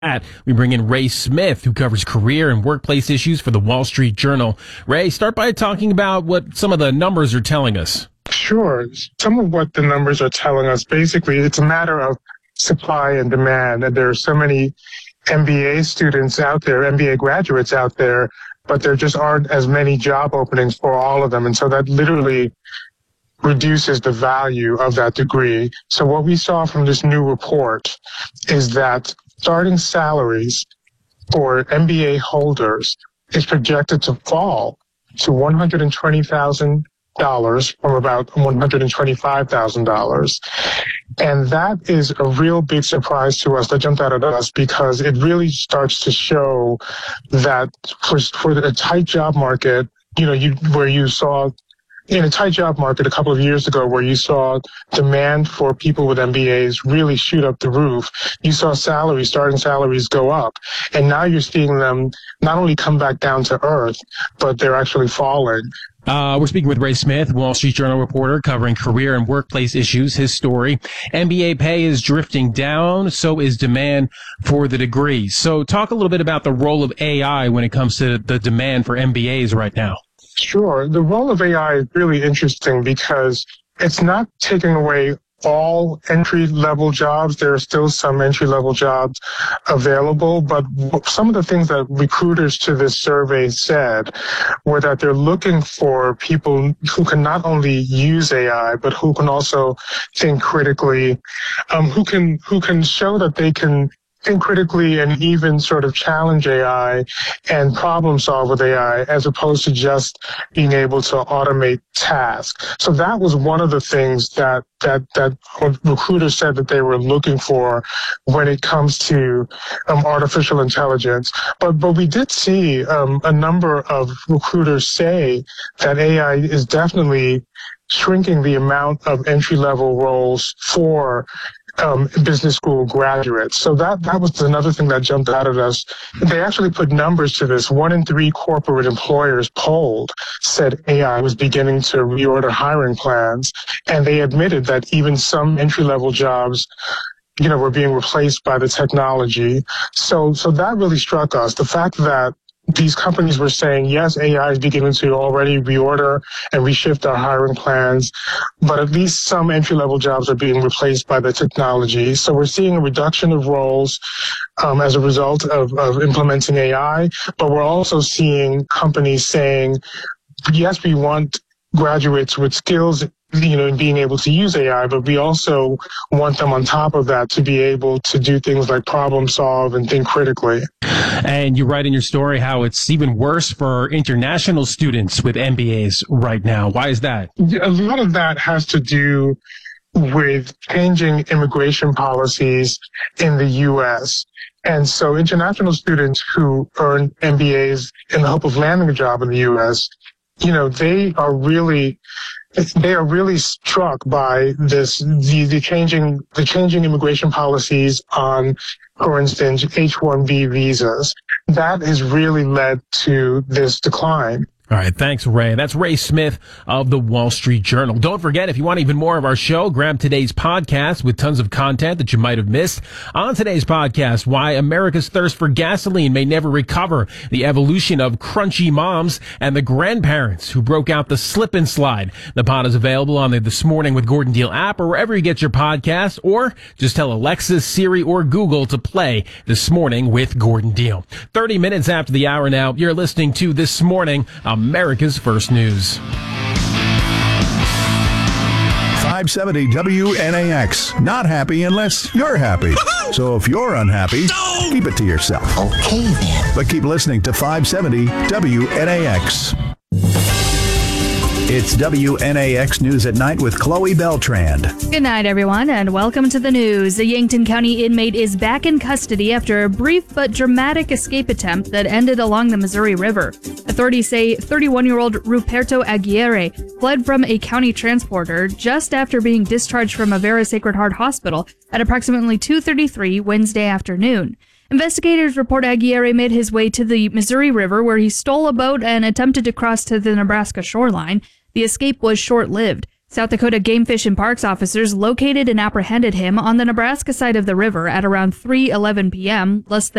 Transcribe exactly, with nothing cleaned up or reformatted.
we bring in Ray Smith, who covers career and workplace issues for the Wall Street Journal. Ray, start by talking about what some of the numbers are telling us. Sure. Some of what the numbers are telling us, basically, it's a matter of supply and demand. And there are so many M B A students out there, M B A graduates out there, but there just aren't as many job openings for all of them. And so that literally reduces the value of that degree. So what we saw from this new report is that starting salaries for M B A holders is projected to fall to one hundred twenty thousand dollars from about one hundred twenty-five thousand dollars. And that is a real big surprise to us that jumped out at us, because it really starts to show that for, for a tight job market, you know, you, where you saw in a tight job market a couple of years ago, where you saw demand for people with M B As really shoot up the roof, you saw salaries, starting salaries go up. And now you're seeing them not only come back down to earth, but they're actually falling. Uh, we're speaking with Ray Smith, Wall Street Journal reporter covering career and workplace issues. His story: M B A pay is drifting down, so is demand for the degree. So talk a little bit about the role of A I when it comes to the demand for M B As right now. Sure. The role of A I is really interesting because it's not taking away all entry-level jobs. There are still some entry-level jobs available, but some of the things that recruiters to this survey said were that they're looking for people who can not only use A I, but who can also think critically, um, who can who can show that they can think critically and even sort of challenge A I and problem solve with A I, as opposed to just being able to automate tasks. So that was one of the things that that that recruiters said that they were looking for when it comes to um, artificial intelligence. But but we did see um, a number of recruiters say that A I is definitely shrinking the amount of entry-level roles for Um, business school graduates. So that, that was another thing that jumped out at us. They actually put numbers to this. One in three corporate employers polled said A I was beginning to reorder hiring plans. And they admitted that even some entry-level jobs, you know, were being replaced by the technology. So, so that really struck us. The fact that these companies were saying, yes, A I is beginning to already reorder and reshift our hiring plans, but at least some entry-level jobs are being replaced by the technology. So we're seeing a reduction of roles um, as a result of, of implementing A I, but we're also seeing companies saying, yes, we want graduates with skills, you know, in being able to use A I, but we also want them on top of that to be able to do things like problem solve and think critically. And you write in your story how it's even worse for international students with M B As right now. Why is that? A lot of that has to do with changing immigration policies in the U S. And so international students who earn M B As in the hope of landing a job in the U S, you know, they are really they are really struck by this the, the changing the changing immigration policies on, for instance, H one B visas. That has really led to this decline. All right. Thanks, Ray. That's Ray Smith of the Wall Street Journal. Don't forget, if you want even more of our show, grab today's podcast with tons of content that you might have missed. On today's podcast, why America's thirst for gasoline may never recover, the evolution of crunchy moms, and the grandparents who broke out the slip and slide. The pod is available on the This Morning with Gordon Deal app or wherever you get your podcasts, or just tell Alexa, Siri, or Google to play This Morning with Gordon Deal. thirty minutes after the hour now, you're listening to This Morning, America's First News. five seventy W N A X. Not happy unless you're happy. So if you're unhappy, keep it to yourself. Okay, then. But keep listening to five seventy W N A X. It's W N A X News at Night with Chloe Beltrand. Good night, everyone, and welcome to the news. A Yankton County inmate is back in custody after a brief but dramatic escape attempt that ended along the Missouri River. Authorities say thirty-one-year-old Ruperto Aguirre fled from a county transporter just after being discharged from Avera Sacred Heart Hospital at approximately two thirty-three Wednesday afternoon. Investigators report Aguirre made his way to the Missouri River, where he stole a boat and attempted to cross to the Nebraska shoreline. The escape was short-lived. South Dakota Game Fish and Parks officers located and apprehended him on the Nebraska side of the river at around three eleven p.m., less than